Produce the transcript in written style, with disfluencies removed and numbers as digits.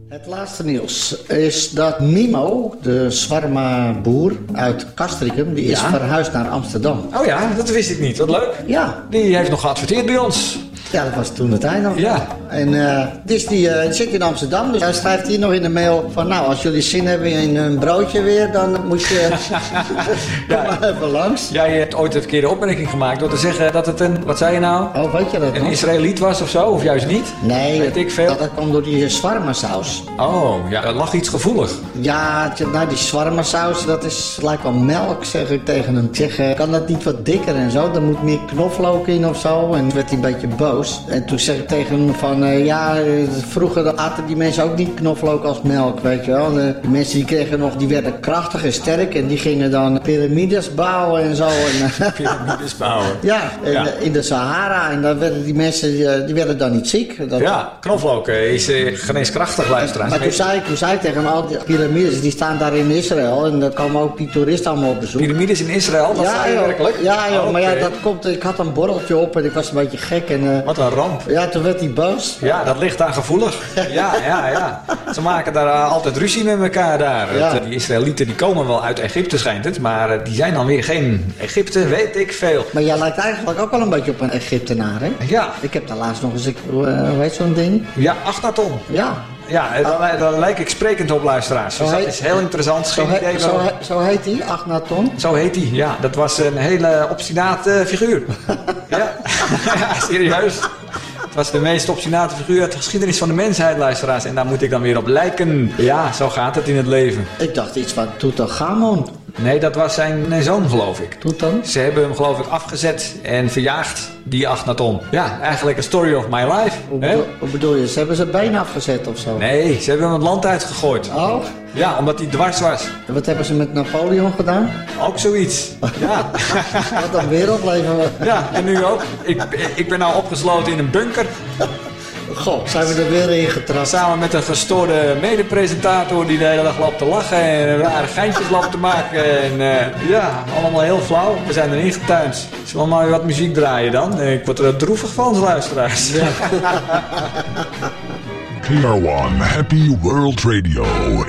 Het laatste nieuws is dat Mimo, de shawarma-boer uit Castricum, die is verhuisd naar Amsterdam. Oh ja, dat wist ik niet. Wat leuk. Ja. Die heeft nog geadverteerd bij ons. Ja, dat was toen de tijd nog. Ja. En dus die zit in Amsterdam, dus hij schrijft hier nog in de mail van nou, als jullie zin hebben in een broodje weer, dan moet je kom maar even langs. Jij hebt ooit een verkeerde opmerking gemaakt door te zeggen dat het een, wat zei je nou? Oh, weet je dat Een nog? Israëliet was of zo, of juist niet? Nee, weet ik veel. dat kwam door die shawarma saus. Oh, ja, er lag iets gevoelig. Ja, nou die shawarma saus, dat is lijkt wel melk, zeg ik tegen hem. Ik zeg, kan dat niet wat dikker en zo? Er moet meer knoflook in of zo. En toen werd hij een beetje boos. En toen zeg ik tegen hem van, vroeger aten die mensen ook niet knoflook als melk, weet je wel. Die mensen die kregen nog, die werden krachtig en sterk en die gingen dan piramides bouwen en zo. Piramides bouwen. Ja, in de Sahara. En dan werden die mensen, die werden dan niet ziek. Ja, knoflook is geneeskrachtig, luisteraars. Maar toen zei ik tegen hem, al die piramides, die staan daar in Israël. En daar komen ook die toeristen allemaal op bezoek. Piramides in Israël, dat zei je werkelijk? Ja, joh, maar ja, oké. dat komt, ik had een borreltje op en ik was een beetje gek. En, Wat een ramp. ja, toen werd hij boos. Ja, dat ligt daar gevoelig. Ja. Ze maken daar altijd ruzie met elkaar daar. Ja. Die Israëlieten die komen wel uit Egypte, schijnt het. Maar die zijn dan weer geen Egypte, weet ik veel. Maar jij lijkt eigenlijk ook wel een beetje op een Egyptenaar, hè? Ja. Ik heb daar laatst nog eens, hoe heet zo'n ding? Ja, Achnaton. Ja. Ja, daar lijk ik sprekend op luis. Dus dat is heel interessant. Zo heet hij, Achnaton? Zo heet hij, ja. Dat was een hele obstinate figuur. Ja, serieus. Het was de meest obstinate figuur uit de geschiedenis van de mensheid, luisteraars. En daar moet ik dan weer op lijken. Ja, zo gaat het in het leven. Ik dacht iets van Tutankhamon. Nee, dat was zijn zoon, geloof ik. Toetan? Ze hebben hem, geloof ik, afgezet en verjaagd, die Achnaton. Ja, eigenlijk een story of my life. Hoe bedoel je? Ze hebben zijn been afgezet of zo? Nee, ze hebben hem het land uitgegooid. Oh? Ja, omdat hij dwars was. En wat hebben ze met Napoleon gedaan? Ook zoiets. Ja. Wat een wereldleven. Ja, en nu ook. Ik ben nou opgesloten in een bunker. Goh, zijn we er weer in getrapt. Samen met een gestoorde medepresentator die de hele dag loopt te lachen en rare geintjes loopt te maken. En allemaal heel flauw. We zijn erin getuind. Zullen we maar weer wat muziek draaien dan? Ik word er droevig van, als luisteraars. KR1 Happy World Radio.